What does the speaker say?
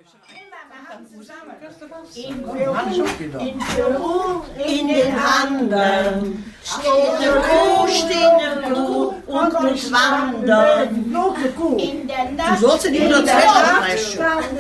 In Peru, in den Anden, steht eine Kuh und muss wandern. In der Nacht, Du sollst in die 102 streichen.